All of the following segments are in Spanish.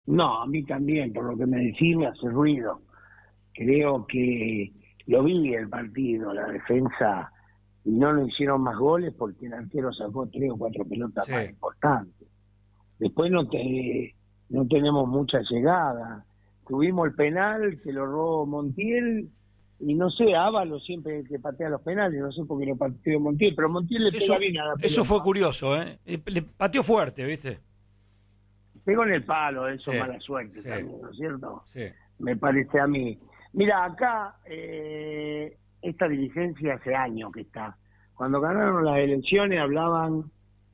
No, a mí también, por lo que me decís, me hace ruido. Creo que lo vi el partido, la defensa, y no nos hicieron más goles porque el arquero sacó 3 o 4 pelotas Sí. más importantes. Después no tenemos mucha llegada. Tuvimos el penal que lo robó Montiel, y no sé, Ábalos siempre que patea los penales, no sé por qué lo pateó Montiel, pero Montiel le pega bien a la pelota. Eso fue curioso, ¿eh? Le pateó fuerte, ¿viste? Pegó en el palo, eso Sí, mala suerte sí. también, ¿no es cierto? Sí. Me parece a mí. Mira, acá esta dirigencia hace años que está. Cuando ganaron las elecciones hablaban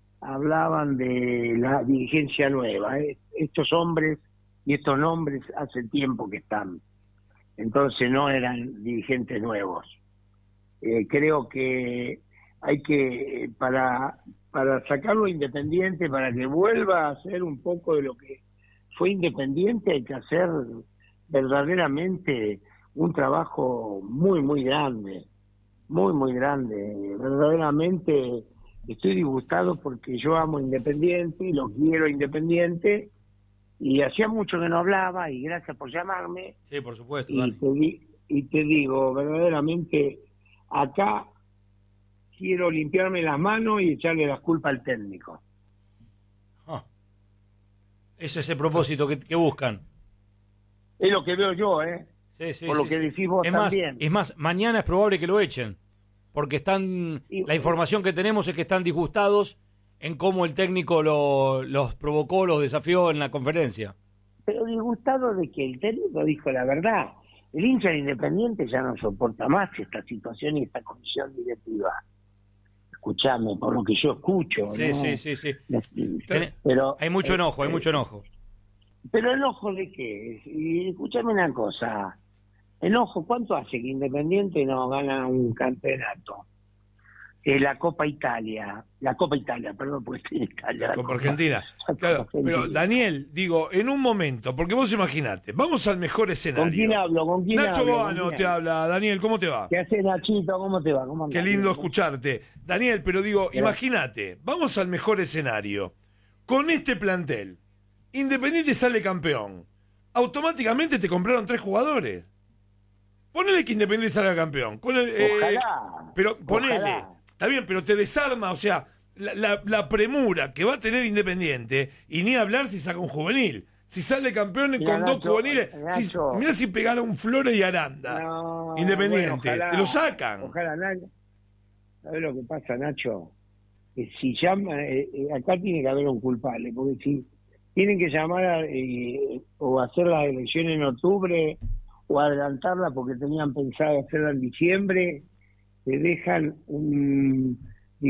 de la dirigencia nueva. Estos hombres y estos nombres hace tiempo que están. Entonces no eran dirigentes nuevos. Creo que hay que, para sacarlo Independiente, para que vuelva a ser un poco de lo que fue Independiente, hay que hacer verdaderamente un trabajo muy, muy grande. Muy, muy grande. Verdaderamente estoy disgustado porque yo amo Independiente y lo quiero Independiente, y hacía mucho que no hablaba, y gracias por llamarme. Sí, por supuesto. Y te digo, verdaderamente, acá quiero limpiarme las manos y echarle las culpas al técnico. Ese es el propósito que buscan. Es lo que veo yo, Sí, por lo que decís vos también. Es más, mañana es probable que lo echen, porque la información que tenemos es que están disgustados en cómo el técnico los provocó, los desafió en la conferencia. Pero disgustado de que el técnico dijo la verdad. El hincha de Independiente ya no soporta más esta situación y esta comisión directiva. Escuchame, por lo que yo escucho. Sí, ¿no? sí. Pero hay mucho enojo, hay mucho enojo. Pero enojo de qué? Y escúchame una cosa. Enojo, ¿cuánto hace que Independiente no gana un campeonato? La Copa Italia, perdón, porque estoy en Italia. La Copa Argentina. Claro, pero Daniel, digo, en un momento, porque vos imaginate, vamos al mejor escenario. ¿Con quién hablo? Nacho Boano te habla. Daniel, ¿cómo te va? ¿Qué haces, Nachito? ¿Cómo te va? ¿Cómo andás? Qué lindo escucharte. Daniel, pero digo, imagínate, vamos al mejor escenario. Con este plantel, Independiente sale campeón. Automáticamente te compraron 3 jugadores. Ponele que Independiente salga campeón. Ojalá. Pero ponele. Ojalá. Está bien, pero te desarma, o sea, la premura que va a tener Independiente, y ni hablar si saca un juvenil. Si sale campeón con Nacho, 2 juveniles, mirá si pegara un Flores y Aranda. No, Independiente, bueno, ojalá, te lo sacan. Ojalá, Nacho. ¿Sabes lo que pasa, Nacho? Que si llama, acá tiene que haber un culpable, porque si tienen que llamar o hacer las elecciones en octubre, o adelantarla porque tenían pensado hacerla en diciembre, te dejan un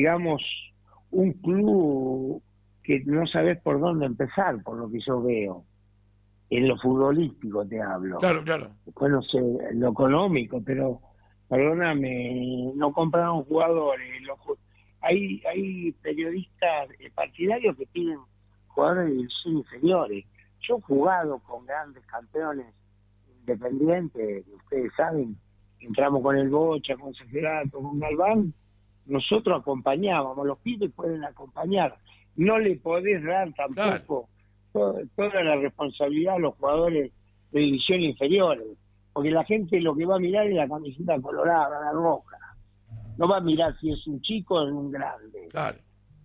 club que no sabes por dónde empezar, por lo que yo veo. En lo futbolístico te hablo. Claro. Después no sé, en lo económico, pero perdóname, no compraron jugadores. Hay periodistas partidarios que piden jugadores de división inferiores. Yo he jugado con grandes campeones Independientes, ustedes saben, entramos con el Bocha, con Seferato, con Galván, nosotros acompañábamos, los pibes pueden acompañar, no le podés dar tampoco toda la responsabilidad a los jugadores de división inferiores, porque la gente lo que va a mirar es la camiseta colorada, la roja, no va a mirar si es un chico o un grande. Claro.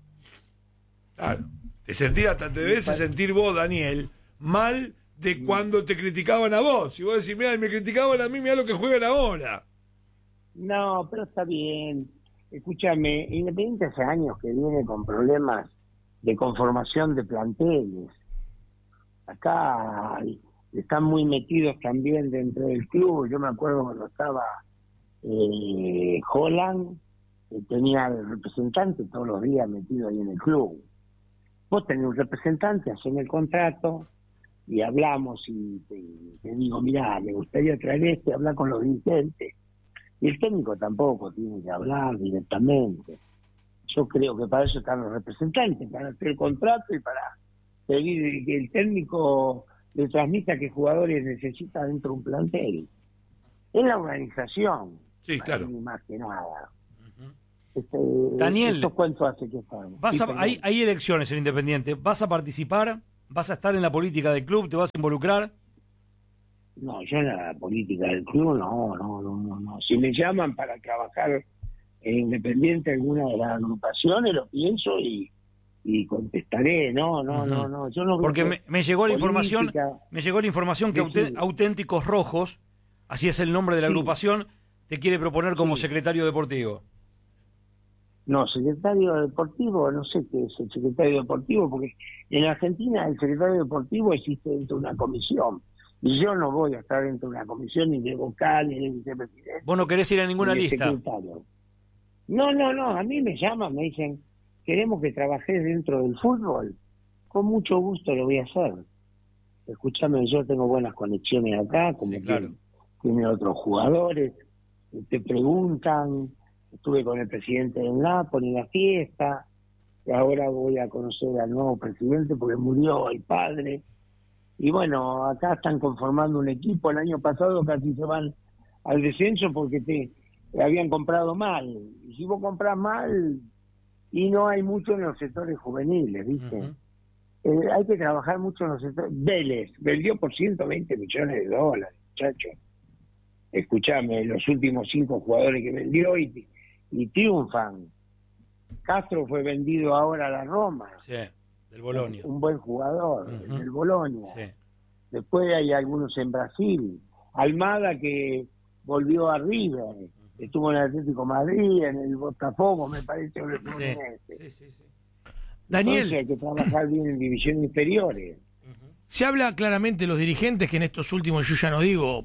Te debes sentir vos, Daniel, mal de cuando te criticaban a vos. Y vos decís, mirá, me criticaban a mí, mirá lo que juegan ahora. No, pero está bien. Escúchame, Independiente hace años que viene con problemas de conformación de planteles. Acá están muy metidos también dentro del club. Yo me acuerdo cuando estaba Holland, tenía el representante todos los días metido ahí en el club. Vos tenés un representante, hacen el contrato y hablamos y te digo, mirá, me gustaría traer hablar con los dirigentes. Y el técnico tampoco tiene que hablar directamente. Yo creo que para eso están los representantes, para hacer el contrato y para pedir que el técnico le transmita qué jugadores necesita dentro de un plantel. Es la organización. Sí, claro. Ni más que nada. Daniel, ¿cuánto hace que estamos? Hay elecciones en Independiente. ¿Vas a participar? ¿Vas a estar en la política del club? ¿Te vas a involucrar? No, yo en la política del club no. Si me llaman para trabajar en Independiente alguna de las agrupaciones, lo pienso y contestaré. No. Yo no. Porque me llegó la información, que Sí. Auténticos Rojos, así es el nombre de la Sí. agrupación, te quiere proponer como Sí. secretario deportivo. No, secretario deportivo, no sé qué es el secretario deportivo, porque en Argentina el secretario deportivo existe dentro de una comisión. Y yo no voy a estar dentro de una comisión ni de vocal, ni de vicepresidente. ¿Vos no querés ir a ninguna ni de lista? secretario. No, a mí me llaman, me dicen, queremos que trabajes dentro del fútbol. Con mucho gusto lo voy a hacer. Escúchame, yo tengo buenas conexiones acá, como Sí, claro. tiene otros jugadores, te preguntan, estuve con el presidente del Napoli en la fiesta, y ahora voy a conocer al nuevo presidente porque murió el padre. Y bueno, acá están conformando un equipo, el año pasado casi se van al descenso porque te habían comprado mal. Y si vos comprás mal, y no hay mucho en los sectores juveniles, ¿viste? Ujú. Hay que trabajar mucho en los sectores. Vélez vendió por 120 millones de dólares, muchachos. Escuchame, los últimos 5 jugadores que vendió y triunfan. Castro fue vendido ahora a la Roma. Sí, del Bolonia. Un buen jugador, Ujú. del Bolonia. Sí. Después hay algunos en Brasil. Almada, que volvió a River, estuvo en el Atlético Madrid, en el Botafogo, me parece, o en el Fluminense. Sí. Daniel, Entonces hay que trabajar bien en divisiones inferiores. se habla claramente los dirigentes que en estos últimos, yo ya no digo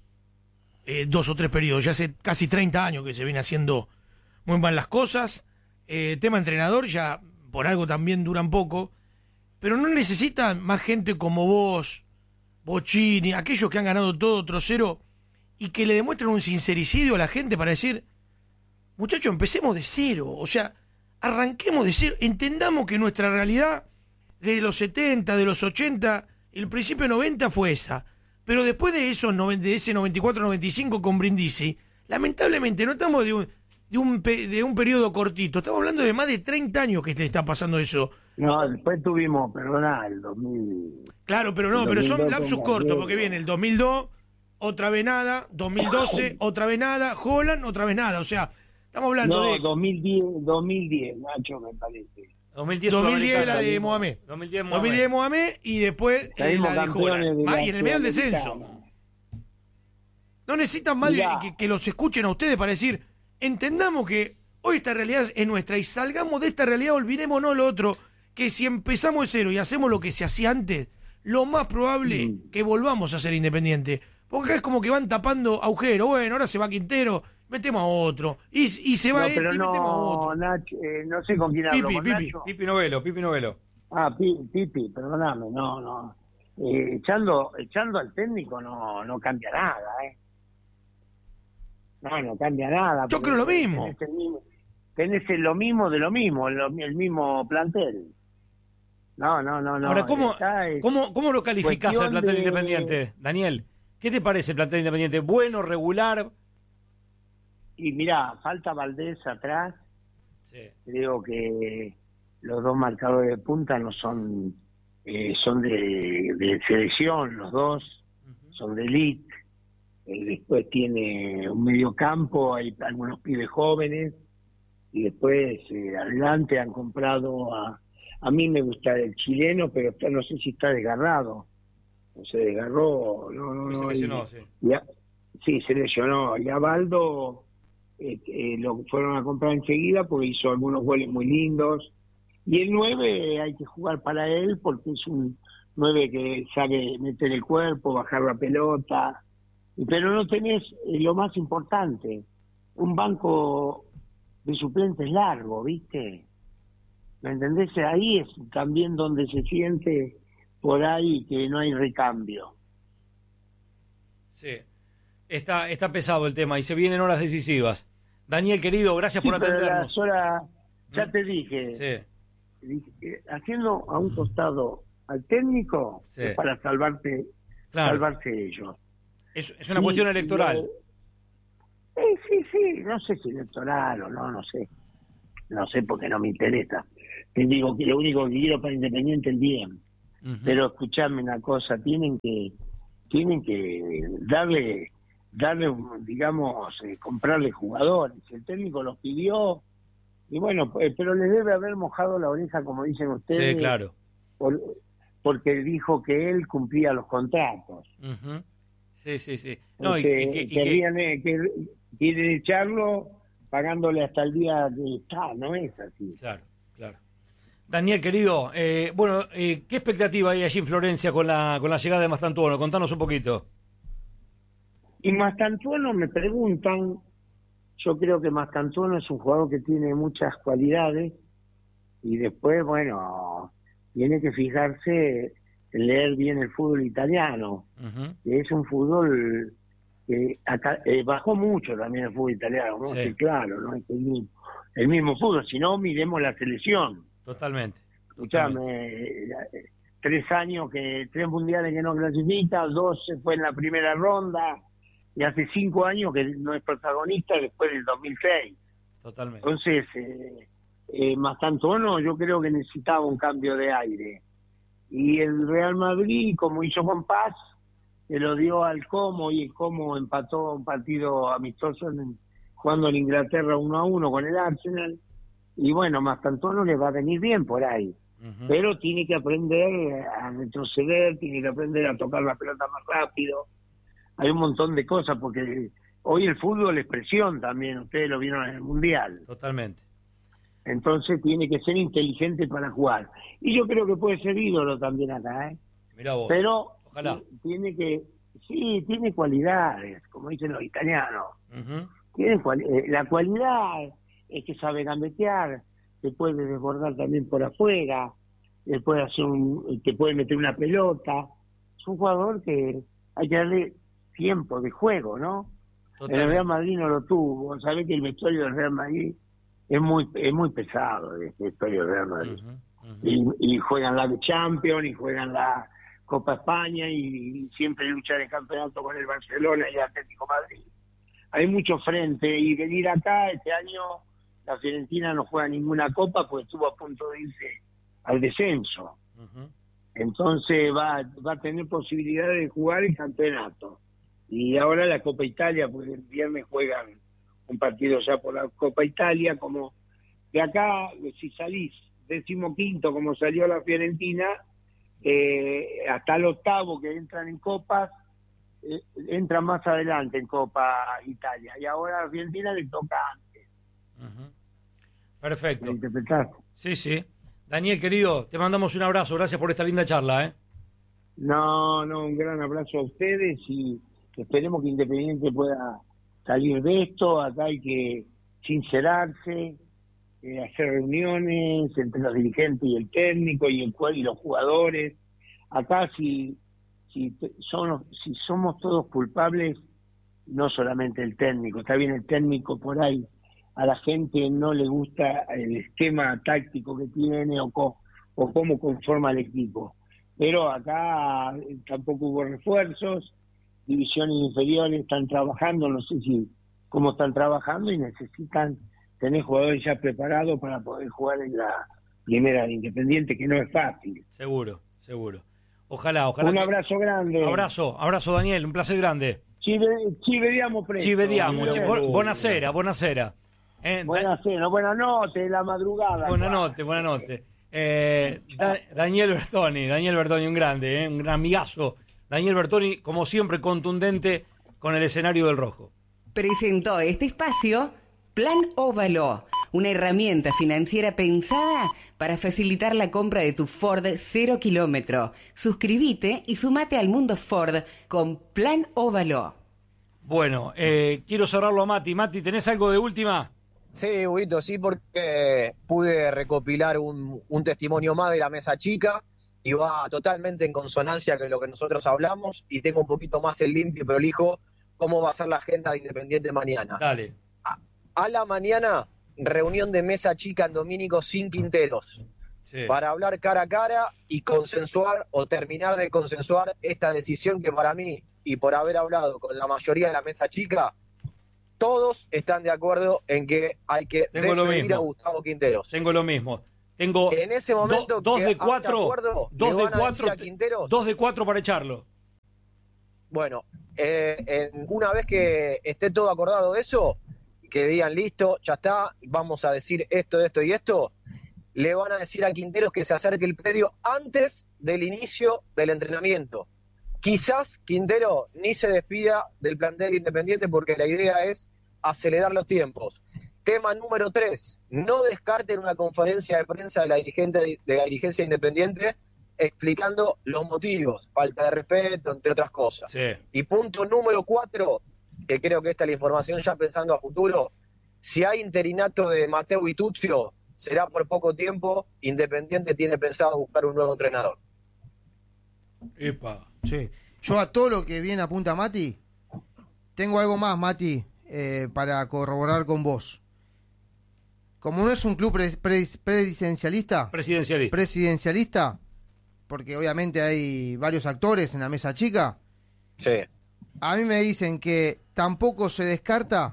2 o 3 periodos, ya hace casi 30 años que se viene haciendo muy mal las cosas. Tema entrenador, ya por algo también duran poco, pero no necesitan más gente como vos, Bocini, aquellos que han ganado todo trocero y que le demuestren un sincericidio a la gente para decir, muchachos, empecemos de cero, o sea, arranquemos de cero, entendamos que nuestra realidad de los 70, de los 80, el principio de 90 fue esa, pero después de esos de ese 94-95 con Brindisi, lamentablemente no estamos de un periodo cortito, estamos hablando de más de 30 años que te está pasando eso. No, después tuvimos, perdona, el 2000. Claro, pero no, el pero son 2002 lapsus con cortos, Gallego. porque viene el 2002, otra vez nada, 2012, otra vez nada, Holland, otra vez nada, o sea, estamos hablando No, de 2010, Nacho, me parece. 2010 2010 la de Sudamericana. Mohamed. 2010 2010 Mohamed y después Salimos la de campeones Holland. de la Y en el medio del descenso. Sudamericana. No necesitan más Mirá. que los escuchen a ustedes para decir, entendamos que hoy esta realidad es nuestra y salgamos de esta realidad, olvidémonos lo otro, que si empezamos de cero y hacemos lo que se hacía antes, lo más probable que volvamos a ser independientes. Porque acá es como que van tapando agujeros. Bueno, ahora se va Quintero, metemos a otro. Y se va No, este pero y metemos a no, otro. Nacho, no sé con quién hablo. Pipi, ¿Con Pipi. Nacho? Pipi Novelo. Ah, Pipi, perdóname, no. Echando al técnico no cambia nada, No cambia nada. Yo creo lo mismo. Tenés lo mismo de lo mismo, el mismo plantel. No. Ahora, ¿cómo lo calificás cuestión al plantel de- Independiente, Daniel? ¿Qué te parece el plantel Independiente? ¿Bueno, regular? Y mirá, falta Valdés atrás. Sí. Creo que los dos marcadores de punta no son de selección, los dos son de elite. Después tiene un medio campo, hay algunos pibes jóvenes, y después adelante han comprado a mí me gusta el chileno, pero no sé si está desgarrado. No se desgarró, Se lesionó, sí. Sí, se lesionó. Y a Baldo lo fueron a comprar enseguida porque hizo algunos goles muy lindos. Y el 9 hay que jugar para él porque es un 9 que sabe meter el cuerpo, bajar la pelota. Pero no tenés lo más importante, un banco de suplentes largo, ¿viste? ¿Me entendés? Ahí es también donde se siente por ahí que no hay recambio. Sí. Está pesado el tema y se vienen horas decisivas. Daniel, querido, gracias por Sí, pero atendernos. las horas, ya te dije, Sí, haciendo a un costado al técnico Sí. es para salvarse ellos. es una cuestión electoral. Sí, no sé si electoral o no sé. No sé porque no me interesa. Te digo que lo único que quiero para Independiente es el bien. Pero escuchadme una cosa, tienen que darle, digamos, comprarle jugadores. El técnico los pidió, y bueno, pero les debe haber mojado la oreja, como dicen ustedes. Sí, claro. Porque dijo que él cumplía los contratos. Uh-huh. Sí. No, quieren echarlo pagándole hasta el día que está, no es así. Claro. Daniel, querido, ¿qué expectativa hay allí en Florencia con la llegada de Mastantuono? Contanos un poquito. Y Mastantuono, me preguntan, yo creo que Mastantuono es un jugador que tiene muchas cualidades, y después, bueno, tiene que fijarse en leer bien el fútbol italiano, que es un fútbol que acá, bajó mucho también el fútbol italiano, ¿no? Sí. Claro, no es el mismo fútbol, si no, miremos la selección. Totalmente. Escuchame, 3 mundiales que no clasifica, 2 se fue en la primera ronda, y hace 5 años que no es protagonista después del 2006. Totalmente. Entonces, Mastantuono yo creo que necesitaba un cambio de aire. Y el Real Madrid, como hizo con Paz, se lo dio al Como, y el Como empató un partido amistoso jugando en Inglaterra 1-1 con el Arsenal. Y bueno, Mastantuono le va a venir bien por ahí. Pero tiene que aprender a retroceder, tiene que aprender a tocar la pelota más rápido. Hay un montón de cosas, porque hoy el fútbol es presión también, ustedes lo vieron en el Mundial. Totalmente. Entonces tiene que ser inteligente para jugar. Y yo creo que puede ser ídolo también acá, ¿eh? Mirá vos. Pero ojalá. Tiene cualidades, como dicen los italianos. La cualidad es que sabe gambetear, te puede desbordar también por afuera, te puede meter una pelota. Es un jugador que hay que darle tiempo de juego, ¿no? Totalmente. El Real Madrid no lo tuvo. Sabés que el vestuario del Real Madrid es muy pesado, el vestuario del Real Madrid. Y juegan la Champions, y juegan la Copa España, y siempre luchan el campeonato con el Barcelona y el Atlético Madrid. Hay mucho frente, y venir acá este año, la Fiorentina no juega ninguna copa porque estuvo a punto de irse al descenso. Entonces va a tener posibilidades de jugar el campeonato. Y ahora la Copa Italia, porque el viernes juegan un partido ya por la Copa Italia, como de acá, si salís 15º como salió la Fiorentina, hasta el 8º que entran en copas, entran más adelante en Copa Italia, y ahora a la Fiorentina le toca antes. Perfecto. ¿Me interpretaste? Sí. Daniel, querido, te mandamos un abrazo, gracias por esta linda charla, ¿eh? No, un gran abrazo a ustedes, y esperemos que Independiente pueda salir de esto. Acá hay que sincerarse, hacer reuniones entre los dirigentes y el técnico y los jugadores. Acá si somos todos culpables, no solamente el técnico. Está bien, el técnico por ahí a la gente no le gusta el esquema táctico que tiene o cómo conforma el equipo, pero acá tampoco hubo refuerzos. Divisiones inferiores están trabajando, no sé cómo están trabajando, y necesitan tener jugadores ya preparados para poder jugar en la primera de Independiente, que no es fácil. Seguro. Ojalá. Un abrazo grande. Abrazo Daniel, un placer grande. Ci vediamo presto. Ci vediamo. Buonasera. Buonasera, buenas noches, la madrugada. Buonanotte. Daniel Bertoni, un grande, un amigazo. Daniel Bertoni, como siempre, contundente con el escenario del rojo. Presentó este espacio Plan Óvalo, una herramienta financiera pensada para facilitar la compra de tu Ford 0 kilómetro. Suscríbete y sumate al mundo Ford con Plan Óvalo. Bueno, quiero cerrarlo a Mati. Mati, ¿tenés algo de última? Sí, Huguito, sí, porque pude recopilar un testimonio más de la mesa chica y va totalmente en consonancia con lo que nosotros hablamos, y tengo un poquito más el limpio y prolijo cómo va a ser la agenda de Independiente mañana. Dale. A la mañana, reunión de mesa chica en Domínico sin Quinteros, para hablar cara a cara y consensuar o terminar de consensuar esta decisión que para mí, y por haber hablado con la mayoría de la mesa chica, todos están de acuerdo en que hay que despedir a Gustavo Quinteros. Tengo lo mismo. Tengo en ese momento 2 de 4, 2 de 4, Quinteros, 2 de 4 para echarlo. Bueno, una vez que esté todo acordado eso, que digan listo, ya está, vamos a decir esto, esto y esto, le van a decir a Quinteros que se acerque el predio antes del inicio del entrenamiento. Quizás Quintero ni se despida del plantel Independiente porque la idea es acelerar los tiempos. Tema número 3, no descarten una conferencia de prensa de la dirigencia Independiente explicando los motivos, falta de respeto, entre otras cosas. Sí. Y punto número 4, que creo que esta es la información ya pensando a futuro, si hay interinato de Mateo Itucio, será por poco tiempo. Independiente tiene pensado buscar un nuevo entrenador. Epa. Sí. Yo a todo lo que viene apunta Mati, tengo algo más, Mati, para corroborar con vos. Como no es un club presidencialista, porque obviamente hay varios actores en la mesa chica, Sí. a mí me dicen que tampoco se descarta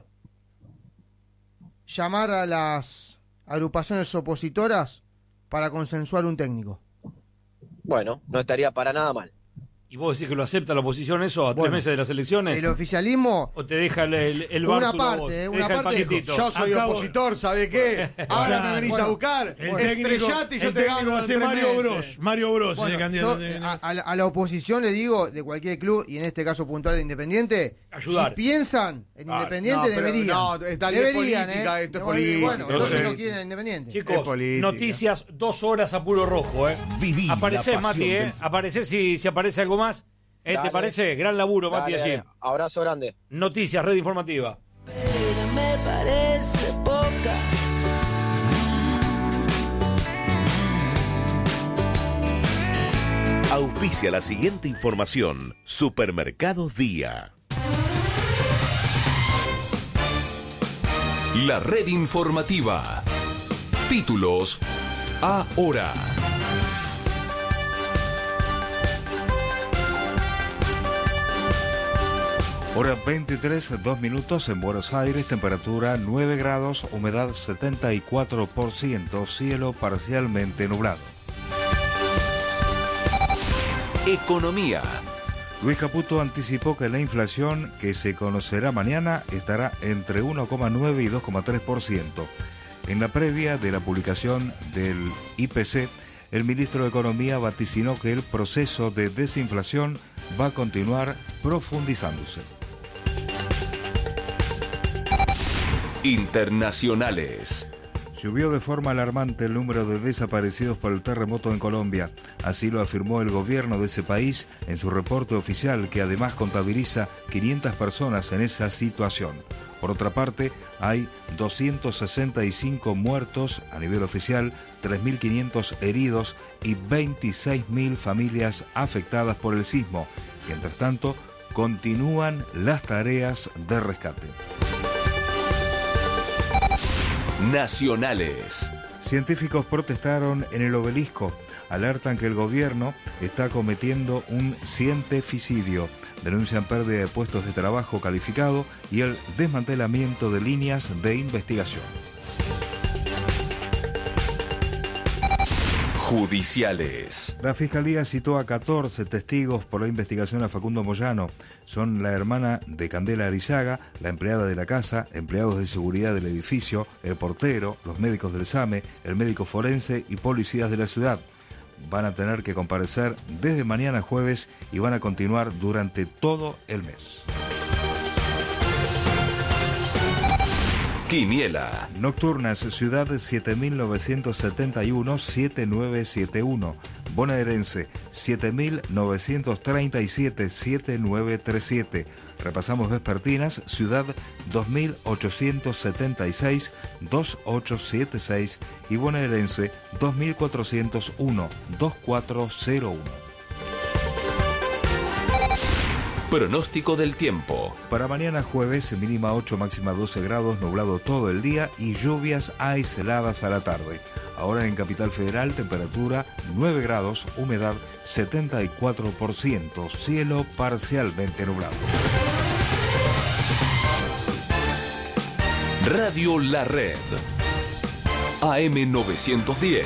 llamar a las agrupaciones opositoras para consensuar un técnico. Bueno, no estaría para nada mal. ¿Y vos decís que lo acepta la oposición eso a 3 meses de las elecciones? El oficialismo... ¿O te deja el una bártulo parte, vos? una Te deja parte. el paquetito. Yo soy opositor, ¿sabe qué? Ahora me venís a buscar. Estrellate y yo te gano en hace 3 Mario meses. Bros. Mario Bros. Bueno, el candidato yo, a la oposición le digo, de cualquier club, y en este caso puntual de Independiente, ayudar. Si piensan en Independiente, no, pero deberían. no, esta ley es política, esto es político. Bueno, entonces no quieren Independiente. Chicos, política. noticias 2 horas a puro rojo, Viví Aparecés, la pasión Mati, del- Aparecés si aparece algo más. ¿Te Dale. parece? Gran laburo, Mati, Dale, allí. dale. Abrazo grande. Noticias, red informativa. Me parece poca. Auspicia la siguiente información. Supermercados Día. La red informativa. Títulos ahora. Hora 23, 2 minutos en Buenos Aires, temperatura 9 grados, humedad 74%, cielo parcialmente nublado. Economía. Luis Caputo anticipó que la inflación, que se conocerá mañana, estará entre 1,9 y 2,3%. En la previa de la publicación del IPC, el ministro de Economía vaticinó que el proceso de desinflación va a continuar profundizándose. Internacionales. Subió de forma alarmante el número de desaparecidos por el terremoto en Colombia. Así lo afirmó el gobierno de ese país en su reporte oficial, que además contabiliza 500 personas en esa situación. Por otra parte, hay 265 muertos a nivel oficial, 3.500 heridos y 26.000 familias afectadas por el sismo. Mientras tanto, continúan las tareas de rescate. Nacionales. Científicos protestaron en el Obelisco. Alertan que el gobierno está cometiendo un cientificidio. Denuncian pérdida de puestos de trabajo calificado y el desmantelamiento de líneas de investigación. Judiciales. La Fiscalía citó a 14 testigos por la investigación a Facundo Moyano. Son la hermana de Candela Arizaga, la empleada de la casa, empleados de seguridad del edificio, el portero, los médicos del SAME, el médico forense y policías de la ciudad. Van a tener que comparecer desde mañana jueves y van a continuar durante todo el mes. Quiniela. Nocturnas, Ciudad 7971-7971. Bonaerense 7937-7937. Repasamos vespertinas, Ciudad 2876-2876 y Bonaerense 2401-2401. Pronóstico del tiempo. Para mañana jueves, mínima 8, máxima 12 grados, nublado todo el día y lluvias aisladas a la tarde. Ahora en Capital Federal, temperatura 9 grados, humedad 74%, cielo parcialmente nublado. Radio La Red. AM910.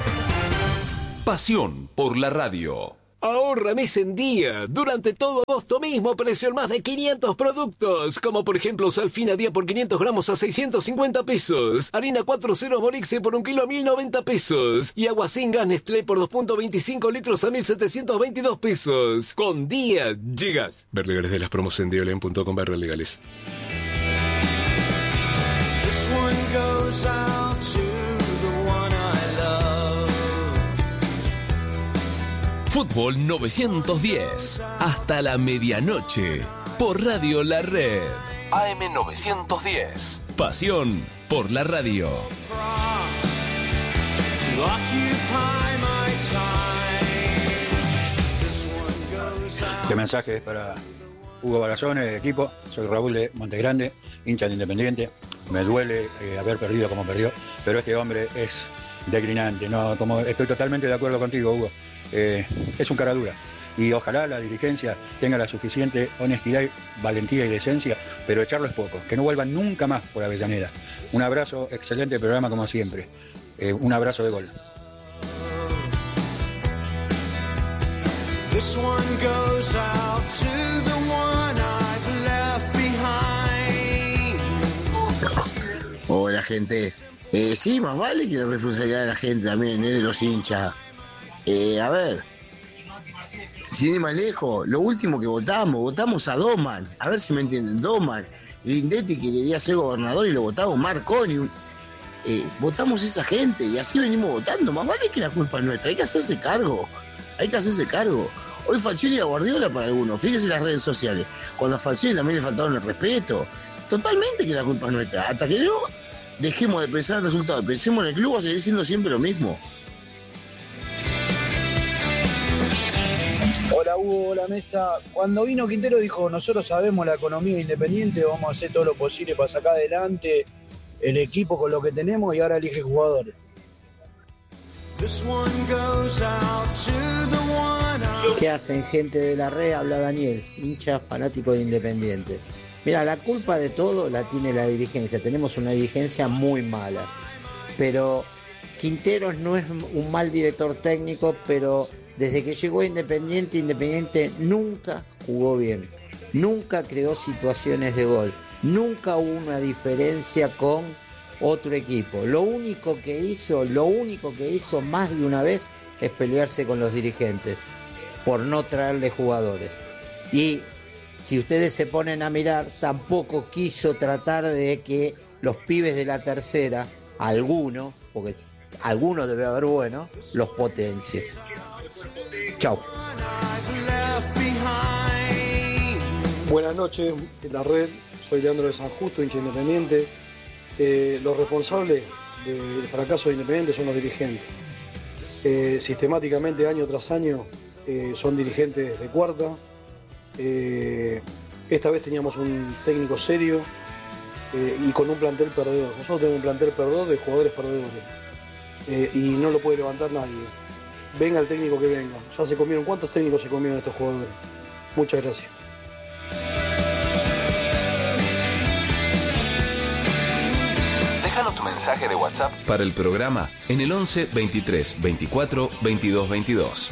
Pasión por la radio. Ahorra mes en día. Durante todo agosto mismo precio en más de 500 productos. Como por ejemplo Salfina día por 500 gramos a 650 pesos. Harina 4.0 Morixe por 1 kilo a 1.090 pesos. Y agua sin gas Nestlé por 2.25 litros a 1.722 pesos. Con día llegas. Ver legales de las promos en diolen.com/legales. Fútbol 910. Hasta la medianoche. Por Radio La Red. AM910. Pasión por la radio. Este mensaje es para Hugo Barazone, equipo. Soy Raúl de Montegrande, hincha de Independiente. Me duele haber perdido como perdió, pero este hombre es declinante. No, como estoy totalmente de acuerdo contigo, Hugo. Es un cara dura. Y ojalá la dirigencia tenga la suficiente honestidad, valentía y decencia, pero echarlo es poco. Que no vuelvan nunca más por Avellaneda. Un abrazo, excelente programa como siempre. Un abrazo de gol. This one goes out to the one I've left behind. Hola, gente. Sí, más vale que la responsabilidad de la gente también, de los hinchas. A ver, sin ir más lejos, lo último que votamos a Doman. A ver si me entienden, Doman. Grindetti, que quería ser gobernador, y lo votamos Marconi. Votamos a esa gente y así venimos votando. Más vale que la culpa es nuestra. Hay que hacerse cargo. Hoy Falcioni era Guardiola para algunos. Fíjense las redes sociales. Cuando a Falcioni también le faltaron el respeto. Totalmente que la culpa es nuestra. Hasta que no dejemos de pensar en el resultado, pensemos en el club, va a seguir siendo siempre lo mismo. Hola Hugo, hola Mesa. Cuando vino Quintero dijo, nosotros sabemos la economía de Independiente, vamos a hacer todo lo posible para sacar adelante el equipo con lo que tenemos, y ahora elige jugadores. ¿Qué hacen, gente de la red? Habla Daniel, hincha fanático de Independiente. Mira, la culpa de todo la tiene la dirigencia. Tenemos una dirigencia muy mala. Pero Quinteros no es un mal director técnico, pero desde que llegó a Independiente nunca jugó bien. Nunca creó situaciones de gol. Nunca hubo una diferencia con otro equipo. Lo único que hizo más de una vez es pelearse con los dirigentes por no traerle jugadores. Y si ustedes se ponen a mirar, tampoco quiso tratar de que los pibes de la tercera, algunos, porque algunos debe haber bueno, los potencie. Chau. Buenas noches, la red. Soy Leandro de San Justo, hincha Independiente. Los responsables del fracaso de Independiente son los dirigentes. Sistemáticamente, año tras año, son dirigentes de cuarta. Esta vez teníamos un técnico serio y con un plantel perdedor. Nosotros tenemos un plantel perdedor de jugadores perdedores y no lo puede levantar nadie. Venga el técnico que venga. Ya se comieron. ¿Cuántos técnicos se comieron estos jugadores? Muchas gracias. Déjanos tu mensaje de WhatsApp para el programa en el 11 23 24 22 22.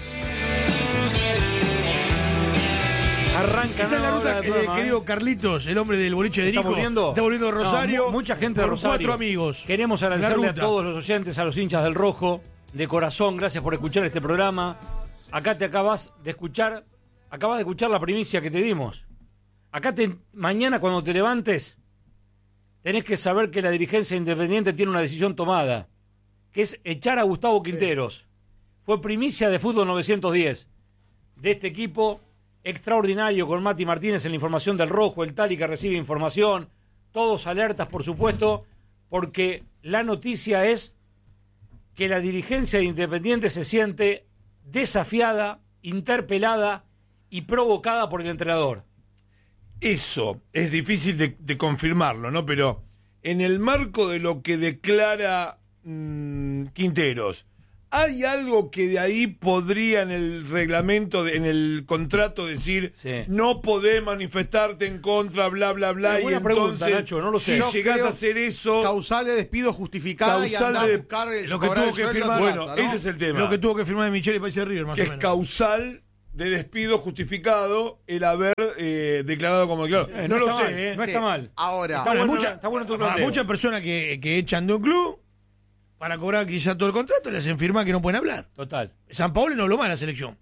Arranca Está en la ruta, querido Carlitos, el hombre del boliche de Nico. Está volviendo de Rosario. No, mucha gente de Rosario. 4 amigos. Queremos agradecerle a todos los oyentes, a los hinchas del Rojo, de corazón. Gracias por escuchar este programa. Acá te acabas de escuchar la primicia que te dimos. Mañana cuando te levantes, tenés que saber que la dirigencia Independiente tiene una decisión tomada, que es echar a Gustavo Quinteros. Fue primicia de Fútbol 910, de este equipo extraordinario con Mati Martínez en la información del Rojo, el Tali que recibe información, todos alertas, por supuesto, porque la noticia es que la dirigencia de Independiente se siente desafiada, interpelada y provocada por el entrenador. Eso es difícil de confirmarlo, ¿no? Pero en el marco de lo que declara Quinteros, ¿Hay algo que de ahí podría en el reglamento, en el contrato decir no podés manifestarte en contra, bla, bla, bla? Y pregunta, entonces, Nacho, no lo sé. si llegás a hacer eso... Causal de despido justificada y andar a buscar lo que tuvo que firmar. Bueno, ese es el tema. Lo que tuvo que firmar de Michele y País de River, más que o menos. es causal de despido justificado el haber declarado como declarado. No lo sé, no está mal. Ahora, está bueno tu planteo. Muchas personas que echan de un club para cobrar quizá todo el contrato le hacen firmar que no pueden hablar. Total. San Paolo no habló más de la selección.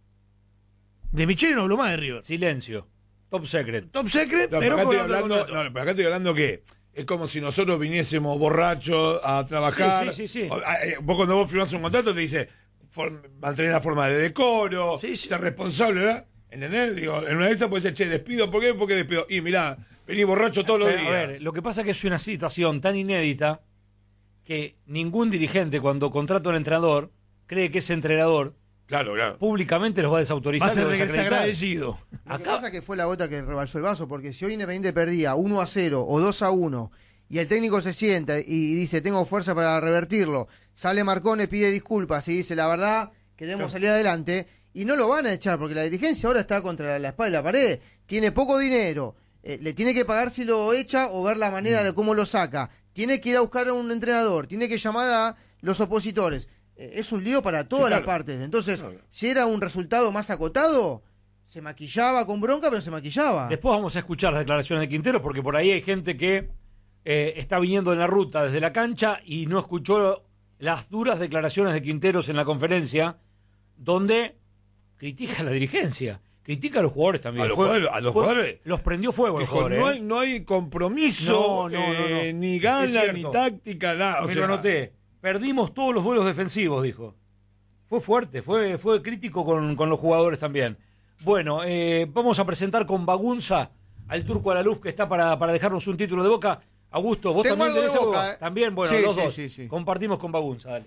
De Michele no habló más de River. Silencio. Top secret. Top secret, No, pero acá con estoy hablando, pero acá estoy hablando que es como si nosotros viniésemos borrachos a trabajar. Sí. Vos cuando vos firmás un contrato te dice mantener la forma de decoro, ser responsable, ¿verdad? ¿Entendés? Digo, en una de esas puede ser, despido, ¿por qué? Porque despido. Y mirá, vení borracho todos los días. A ver, lo que pasa es que es una situación tan inédita que ningún dirigente cuando contrata a un entrenador cree que ese entrenador públicamente los va a desautorizar. Va a ser desagradecido. Lo que pasa es que fue la gota que rebalsó el vaso, porque si hoy Independiente perdía 1-0 o 2-1 y el técnico se sienta y dice tengo fuerza para revertirlo, sale Marcone, pide disculpas y dice la verdad, queremos salir adelante, y no lo van a echar porque la dirigencia ahora está contra la espalda de la pared, tiene poco dinero, le tiene que pagar si lo echa o ver la manera de cómo lo saca, tiene que ir a buscar a un entrenador, tiene que llamar a los opositores, es un lío para todas las partes. Entonces, si era un resultado más acotado, se maquillaba con bronca, pero se maquillaba. Después vamos a escuchar las declaraciones de Quintero, porque por ahí hay gente que está viniendo en la ruta desde la cancha y no escuchó las duras declaraciones de Quinteros en la conferencia, donde critica a la dirigencia, critica a los jugadores también. A los jugadores. Los prendió fuego a los jugadores. No hay compromiso, No. ni gana, ni táctica, nada. Me lo anoté. Perdimos todos los duelos defensivos, dijo. Fue fuerte, fue crítico con los jugadores también. Bueno, vamos a presentar con Bagunza al Turco a la Luz, que está para dejarnos un título de Boca. Augusto, vos también tenés algo. También, bueno, los dos. Sí. Compartimos con Bagunza, dale.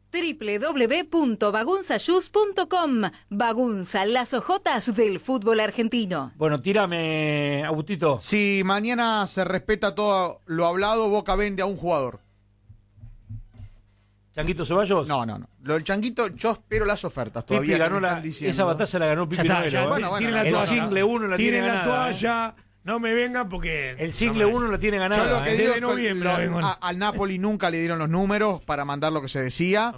www.bagunzayus.com. Bagunza, las ojotas del fútbol argentino. Bueno, tírame, Agustito. Si mañana se respeta todo lo hablado, Boca vende a un jugador. ¿Changuito Ceballos? No. Lo del Changuito, yo espero las ofertas todavía. Pipi ganó esa batalla la ganó Pipi Novelo. Bueno, tienen la toalla. El single 1 la tiene ganada. Tienen la toalla. No me vengan porque... El single 1 la tiene ganada. Yo lo que digo de noviembre. Al Napoli nunca le dieron los números para mandar lo que se decía.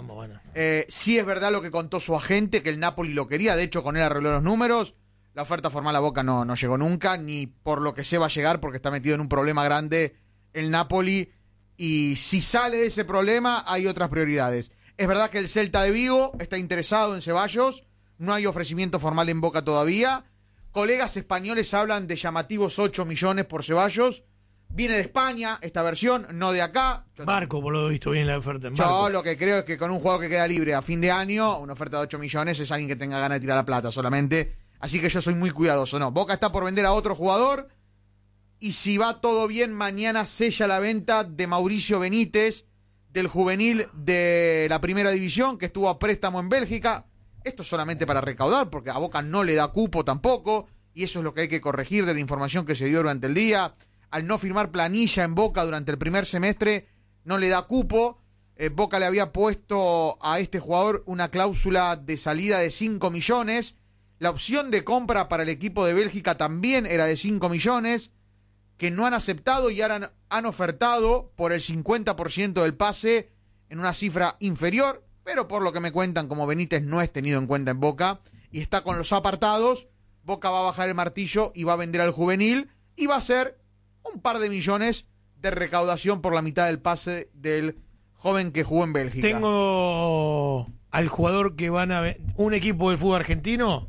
Sí es verdad lo que contó su agente, que el Napoli lo quería. De hecho, con él arregló los números. La oferta formal a Boca no llegó nunca, ni por lo que se va a llegar, porque está metido en un problema grande el Napoli. Y si sale de ese problema, hay otras prioridades. Es verdad que el Celta de Vigo está interesado en Ceballos. No hay ofrecimiento formal en Boca todavía. Colegas españoles hablan de llamativos 8 millones por Ceballos. Viene de España esta versión, no de acá. Barco, por lo visto, bien la oferta en Yo Barco. lo que creo es que con un jugador que queda libre a fin de año, una oferta de 8 millones es alguien que tenga ganas de tirar la plata solamente. Así que yo soy muy cuidadoso. No, Boca está por vender a otro jugador. Y si va todo bien, mañana sella la venta de Mauricio Benítez, del juvenil de la primera división, que estuvo a préstamo en Bélgica. Esto es solamente para recaudar, porque a Boca no le da cupo tampoco, y eso es lo que hay que corregir de la información que se dio durante el día. Al no firmar planilla en Boca durante el primer semestre, no le da cupo. Boca le había puesto a este jugador una cláusula de salida de 5 millones. La opción de compra para el equipo de Bélgica también era de 5 millones, que no han aceptado y ahora han ofertado por el 50% del pase en una cifra inferior. Pero por lo que me cuentan, como Benítez no es tenido en cuenta en Boca y está con los apartados, Boca va a bajar el martillo y va a vender al juvenil y va a hacer un par de millones de recaudación por la mitad del pase del joven que jugó en Bélgica. Tengo al jugador que van a... Un equipo del fútbol argentino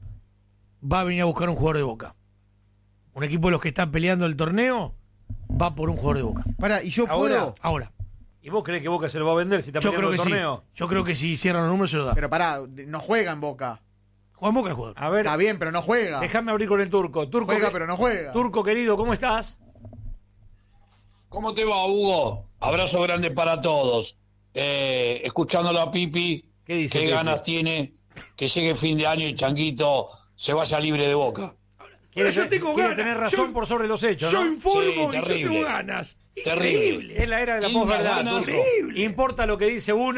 va a venir a buscar un jugador de Boca. Un equipo de los que están peleando el torneo va por un jugador de Boca. Pará, ¿y yo puedo? Ahora. ¿Y vos crees que Boca se lo va a vender si está peleando el torneo? Sí. Yo creo que si cierran los números se lo da. Pero pará, no juega en Boca. Juega en Boca el jugador. A ver, está bien, pero no juega. Déjame abrir con el Turco. Juega, pero no juega. Turco querido, ¿cómo estás? ¿Cómo te va, Hugo? Abrazo grande para todos. Escuchándolo a Pipi, ¿qué dice qué Pipi? ganas tiene que llegue fin de año y Changuito se vaya libre de Boca. Yo tengo ganas. Tener razón por sobre los hechos, yo ¿no? informo Sí, y yo tengo ganas. Terrible. Increíble. Es la era de la posverdad, Turco. Importa lo que dice uno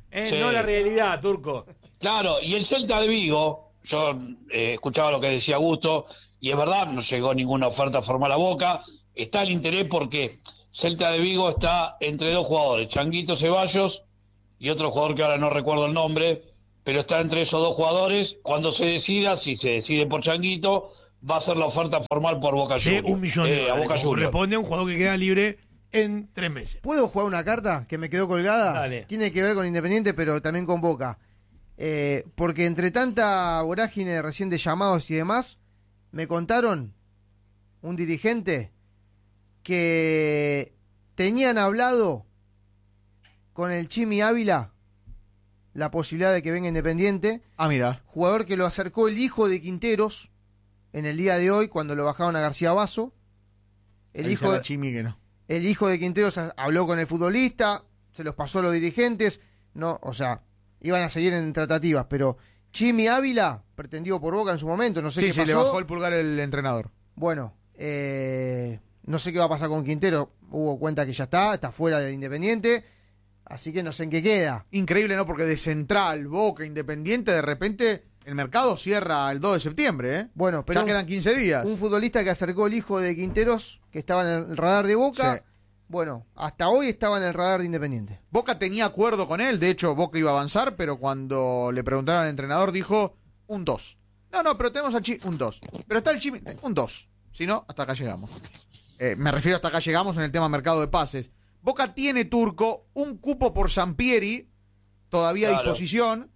Sí. No la realidad, Turco. Claro, y el Celta de Vigo, yo escuchaba lo que decía Augusto, y es verdad, no llegó ninguna oferta formal a Boca. Está el interés porque Celta de Vigo está entre dos jugadores, Changuito Ceballos y otro jugador que ahora no recuerdo el nombre, pero está entre esos dos jugadores. Cuando se decida, si se decide por Changuito, va a ser la oferta formal por Boca Juniors. De $1 millón a Boca Juniors. corresponde a un jugador que queda libre en 3 meses. ¿Puedo jugar una carta que me quedó colgada? Dale. Tiene que ver con Independiente, pero también con Boca. Porque entre tanta vorágine recién de llamados y demás, me contaron un dirigente que tenían hablado con el Chimi Ávila la posibilidad de que venga Independiente. Mira. Jugador que lo acercó el hijo de Quinteros en el día de hoy cuando lo bajaron a García Basso. El hijo de Quinteros habló con el futbolista, se los pasó a los dirigentes, no, o sea, iban a seguir en tratativas, pero Chimi Ávila, pretendido por Boca en su momento, no sé qué pasó. Sí, le bajó el pulgar el entrenador. Bueno, no sé qué va a pasar con Quintero, hubo cuenta que ya está fuera de Independiente, así que no sé en qué queda. Increíble, ¿no? Porque de Central, Boca, Independiente, de repente el mercado cierra el 2 de septiembre, ¿eh? Bueno, pero ya quedan 15 días. Un futbolista que acercó el hijo de Quinteros, que estaba en el radar de Boca. Sí. Bueno, hasta hoy estaba en el radar de Independiente. Boca tenía acuerdo con él, de hecho Boca iba a avanzar, pero cuando le preguntaron al entrenador dijo un 2. No, pero tenemos al un 2. Pero está el Chimi, un 2. Si no, hasta acá llegamos. Me refiero hasta acá llegamos en el tema mercado de pases. Boca tiene, Turco, un cupo por Sampieri, todavía a disposición.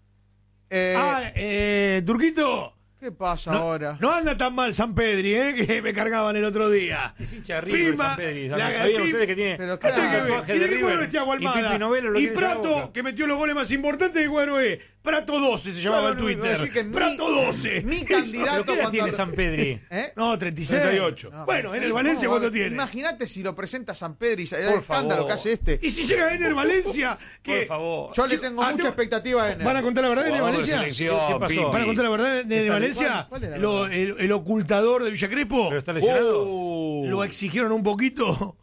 Turquito. ¿Qué pasa ahora? No anda tan mal San Pedri, que me cargaban el otro día. Es hincha de River, San Pedri. ¿Sabían ustedes que tiene pero tatuaje de River? Y Prato, que metió los goles más importantes de cuadro Prato 12 se llamaba en Twitter. Prato 12. Mi candidato. ¿Pero qué edad tiene San Pedri? No, 36. 38. No, bueno, en el Valencia, ¿cuánto tiene? Imagínate si lo presenta San Pedri, el escándalo que hace este. Y si llega en el Valencia, por favor. Yo le tengo mucha expectativa en él. ¿Van a contar la verdad en el Valencia? ¿Qué pasó? ¿Van a contar la verdad en el Valencia? El ocultador de Villa Crespo. ¿Pero está lesionado? Lo exigieron un poquito.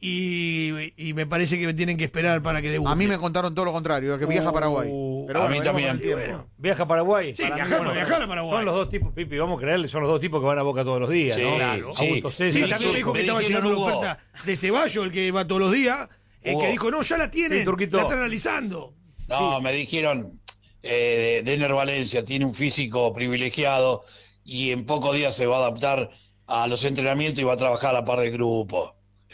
Y me parece que tienen que esperar para que debute. A mí me contaron todo lo contrario, que viaja a Paraguay. Pero a mí también. ¿Viaja a Paraguay? Sí, viajar a Paraguay. Son los dos tipos, Pipi, vamos a creerle, son los dos tipos que van a Boca todos los días, Sí, ¿no? claro. Augusto César. Sí, también me dijo que estaba llegando la oferta de Ceballos, el que va todos los días. El que dijo, no, ya la tienen, la están analizando. No, me dijeron, Denner Valencia tiene un físico privilegiado y en pocos días se va a adaptar a los entrenamientos y va a trabajar a la par del grupo.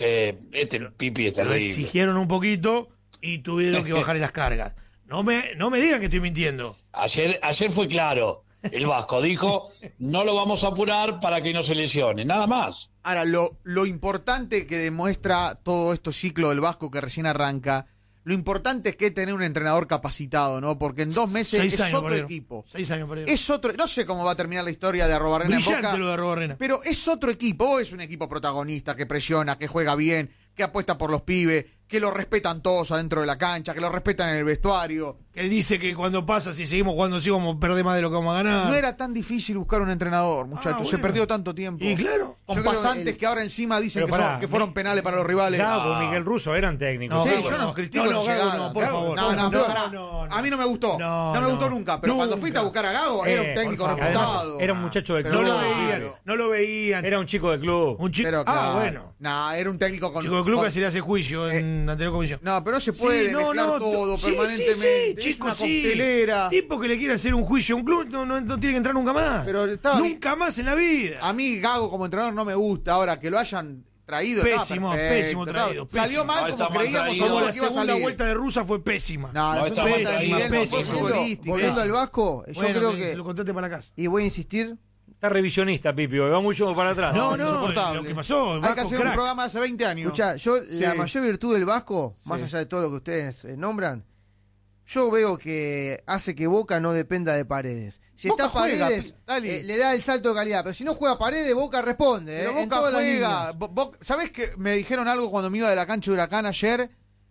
Pipi es Lo terrible. exigieron un poquito y tuvieron que bajarle las cargas. No me digan que estoy mintiendo. Ayer fue claro. El Vasco dijo, no lo vamos a apurar para que no se lesione, nada más. Ahora, lo importante que demuestra todo este ciclo del Vasco que recién arranca, lo importante es que tener un entrenador capacitado, ¿no? Porque en 2 meses es otro equipo. 6 años por ahí. Es otro, no sé cómo va a terminar la historia de Arrobarrena en Boca, lo de Arrobarrena. pero es otro equipo, es un equipo protagonista, que presiona, que juega bien, que apuesta por los pibes, que lo respetan todos adentro de la cancha, que lo respetan en el vestuario. Que él dice que cuando pasa, si seguimos jugando así, vamos a perder más de lo que vamos a ganar. No era tan difícil buscar un entrenador, muchachos. bueno. Se perdió tanto tiempo. Y claro. Con pasantes que ahora encima dicen que fueron penales para los rivales. Gago, Miguel Russo eran técnicos. Sí, yo no critico la llegada. No, por favor. No, a mí no me gustó. No me gustó nunca. Pero cuando fuiste a buscar a Gago, era un técnico reputado. Era un muchacho de club. No lo veían. Era un chico de club. Un chico. Bueno. No, era un técnico con. Chico de club que se le hace juicio en la anterior comisión. No, pero no se puede mezclar todo permanentemente. Chicos, coctelera. Tipo que le quiere hacer un juicio a un club no tiene que entrar nunca más. Pero nunca más en la vida. A mí Gago como entrenador no me gusta. Ahora que lo hayan traído, pésimo traído. Salió mal como creíamos como la que iba a segunda salir. vuelta de Rusa fue pésima. No, está pésima. Volviendo al Vasco, yo creo que lo contaste para la casa. Y voy a insistir. Está revisionista, Pipi, va mucho para atrás. No, lo que pasó. Hay que hacer un programa de hace 20 años. Escuchá, la mayor virtud del Vasco, más allá de todo lo que ustedes nombran, yo veo que hace que Boca no dependa de Paredes. Si Boca está Paredes, le da el salto de calidad. Pero si no juega Paredes, Boca responde. Pero en Boca todas juega. las ¿Sabés que me dijeron algo cuando me iba de la cancha de Huracán ayer?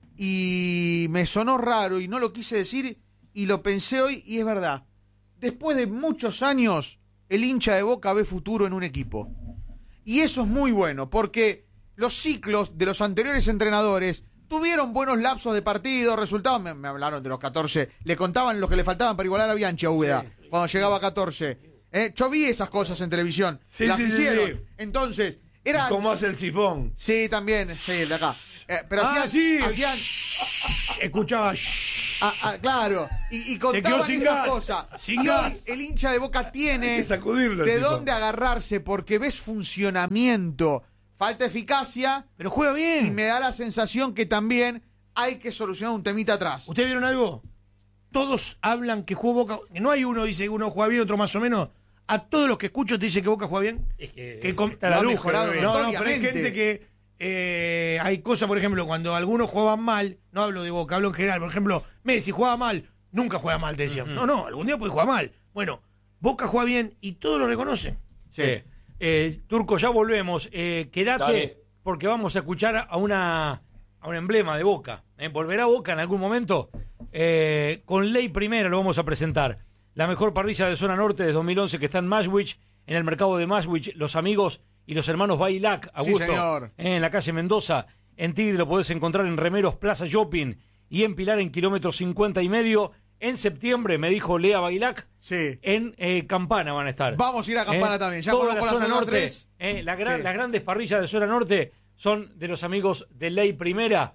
Y me sonó raro y no lo quise decir y lo pensé hoy y es verdad. Después de muchos años, el hincha de Boca ve futuro en un equipo. Y eso es muy bueno porque los ciclos de los anteriores entrenadores tuvieron buenos lapsos de partido, resultados, me hablaron de los 14, le contaban los que le faltaban para igualar a Bianchi a Úbeda, cuando llegaba a 14. Yo vi esas cosas en televisión, las hicieron. Sí. Entonces, era... ¿Cómo hace el sifón? Sí, también, sí, el de acá. Pero hacían... Escuchaba... claro, y contaban sin esas gas, cosas. sin Y gas. el hincha de Boca tiene Hay que sacudirlo, de tipo. dónde agarrarse, porque ves funcionamiento, falta eficacia, pero juega bien. Y me da la sensación que también hay que solucionar un temita atrás. ¿Ustedes vieron algo? Todos hablan que jugó Boca. No hay uno dice que uno juega bien, otro más o menos. A todos los que escucho te dice que Boca juega bien. Es que está lo la ha luz. mejorado No, pero hay notoriamente. gente que hay cosas, por ejemplo, cuando algunos jugaban mal, no hablo de Boca, hablo en general. Por ejemplo, Messi jugaba mal, nunca juega mal, te decían. No, algún día puede jugar mal. Bueno, Boca juega bien y todos lo reconocen. Sí. Turco, ya volvemos. Quédate, Dale. porque vamos a escuchar a un emblema de Boca. ¿Volverá Boca en algún momento? Con Ley Primera lo vamos a presentar. La mejor parrilla de zona norte de 2011 que está en Mashwich, en el mercado de Mashwich, los amigos y los hermanos Bailac, Augusto, Sí, señor. En la calle Mendoza. En Tigre lo podés encontrar en Remeros Plaza Shopping y en Pilar en kilómetro 50 y medio. En septiembre, me dijo Lea Bailac, sí. En Campana van a estar. Vamos a ir a Campana también. Ya toda la conozco zona norte. 3. Las Sí. grandes parrillas de zona norte son de los amigos de Ley Primera.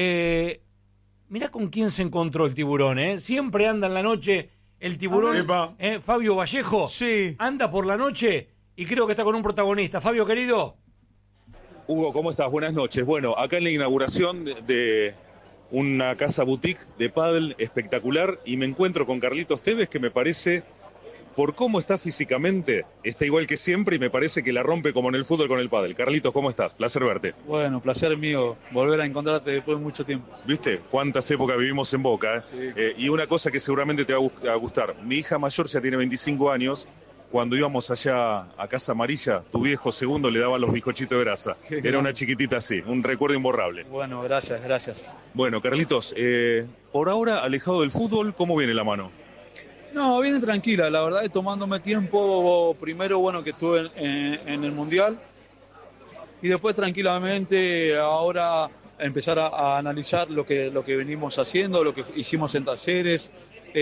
Mirá con quién se encontró el tiburón. Siempre anda en la noche el tiburón. Fabio Vallejo. Sí. Anda por la noche y creo que está con un protagonista. Fabio, querido. Hugo, ¿cómo estás? Buenas noches. Bueno, acá en la inauguración de una casa boutique de pádel espectacular y me encuentro con Carlitos Tevez, que me parece, por cómo está físicamente, está igual que siempre y me parece que la rompe como en el fútbol con el pádel. Carlitos, ¿cómo estás? Placer verte. Bueno, placer mío volver a encontrarte después de mucho tiempo. ¿Viste? Cuántas épocas vivimos en Boca. Y una cosa que seguramente te va a gustar. Mi hija mayor ya tiene 25 años. Cuando íbamos allá a Casa Amarilla, tu viejo segundo le daba los bizcochitos de grasa. Era una chiquitita así, un recuerdo imborrable. Bueno, gracias. Bueno, Carlitos, por ahora, alejado del fútbol, ¿cómo viene la mano? No, viene tranquila, la verdad, tomándome tiempo. Primero, bueno, que estuve en el Mundial. Y después, tranquilamente, ahora empezar a analizar lo que venimos haciendo, lo que hicimos en talleres,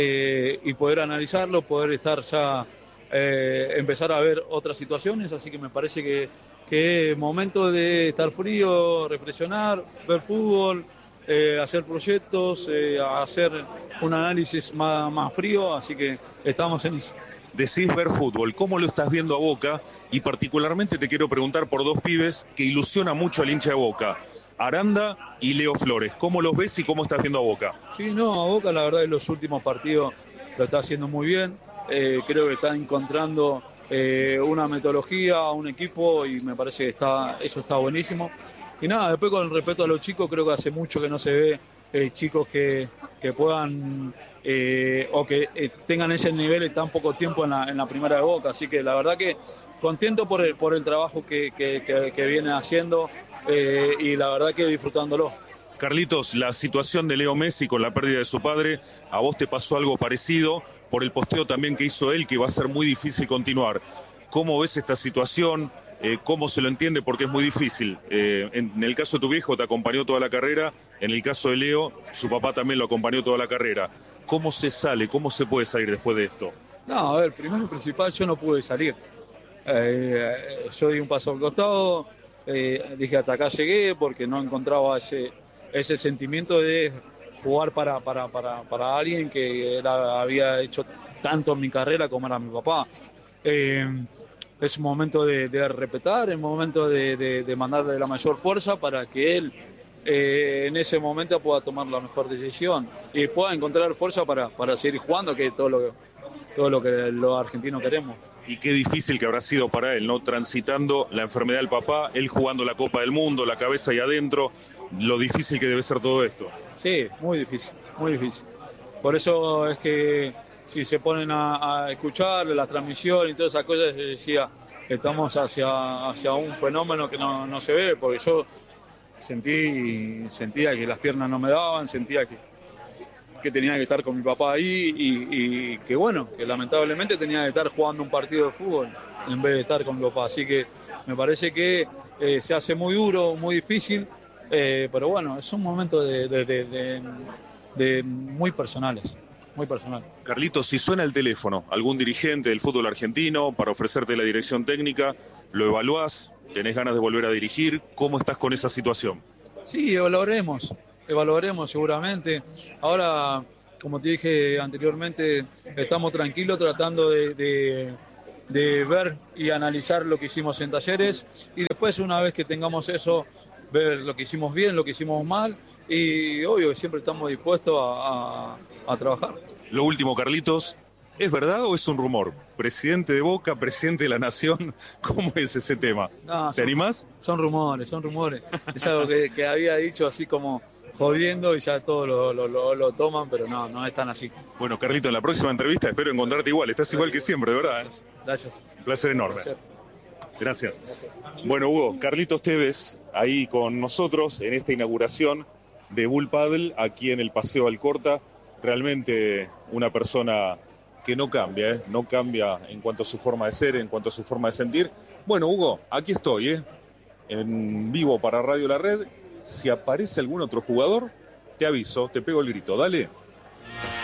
y poder analizarlo, poder estar ya... empezar a ver otras situaciones, así que me parece que es momento de estar frío, reflexionar, ver fútbol, hacer proyectos, hacer un análisis más frío, así que estamos en eso. Decís ver fútbol, ¿cómo lo estás viendo a Boca? Y particularmente te quiero preguntar por dos pibes que ilusiona mucho al hincha de Boca, Aranda y Leo Flores. ¿Cómo los ves y cómo estás viendo a Boca? Sí, no, a Boca la verdad en los últimos partidos lo está haciendo muy bien. Creo que está encontrando una metodología, un equipo y me parece que eso está buenísimo. Y nada, después con el respeto a los chicos, creo que hace mucho que no se ve chicos que puedan o que tengan ese nivel en tan poco tiempo en la primera de Boca. Así que la verdad que contento por el trabajo que viene haciendo y la verdad que disfrutándolo. Carlitos, la situación de Leo Messi con la pérdida de su padre, ¿a vos te pasó algo parecido? Por el posteo también que hizo él, que va a ser muy difícil continuar. ¿Cómo ves esta situación? ¿Cómo se lo entiende? Porque es muy difícil. En el caso de tu viejo te acompañó toda la carrera, en el caso de Leo, su papá también lo acompañó toda la carrera. ¿Cómo se sale? ¿Cómo se puede salir después de esto? No, a ver, primero y principal, yo no pude salir. Yo di un paso al costado, dije hasta acá llegué porque no encontraba ese sentimiento de jugar para alguien que había hecho tanto en mi carrera como era mi papá. Es un momento de respetar, es un momento de mandarle la mayor fuerza para que él en ese momento pueda tomar la mejor decisión y pueda encontrar fuerza para seguir jugando, que es todo lo que los argentinos queremos. Y qué difícil que habrá sido para él, ¿no? Transitando la enfermedad del papá, él jugando la Copa del Mundo, la cabeza ahí adentro, lo difícil que debe ser todo esto. Sí, muy difícil, muy difícil. Por eso es que si se ponen a escuchar la transmisión y todas esas cosas, decía, estamos hacia un fenómeno que no se ve, porque yo sentía que las piernas no me daban, sentía que tenía que estar con mi papá ahí y que bueno, que lamentablemente tenía que estar jugando un partido de fútbol en vez de estar con mi papá. Así que me parece que se hace muy duro, muy difícil Pero bueno, es un momento de muy personales. Muy personal. Carlitos, si suena el teléfono, algún dirigente del fútbol argentino para ofrecerte la dirección técnica, ¿lo evaluás? ¿Tenés ganas de volver a dirigir? ¿Cómo estás con esa situación? Sí, evaluaremos seguramente. Ahora, como te dije anteriormente, estamos tranquilos tratando de ver y analizar lo que hicimos en Talleres y después, una vez que tengamos eso, ver lo que hicimos bien, lo que hicimos mal y obvio que siempre estamos dispuestos a trabajar. Lo último, Carlitos, ¿es verdad o es un rumor? Presidente de Boca, presidente de la Nación, ¿cómo es ese tema? No, ¿Te animás? Son rumores. Es algo que había dicho así como jodiendo y ya todos lo toman, pero no es tan así. Bueno, Carlitos, en la próxima entrevista espero encontrarte igual. Estás igual que siempre, de verdad. Gracias. Un placer enorme. Gracias. Bueno, Hugo, Carlitos Tevez ahí con nosotros en esta inauguración de Bull Paddle aquí en el Paseo Alcorta. Realmente una persona que no cambia en cuanto a su forma de ser, en cuanto a su forma de sentir. Bueno, Hugo, aquí estoy, en vivo para Radio La Red. Si aparece algún otro jugador, te aviso, te pego el grito, dale.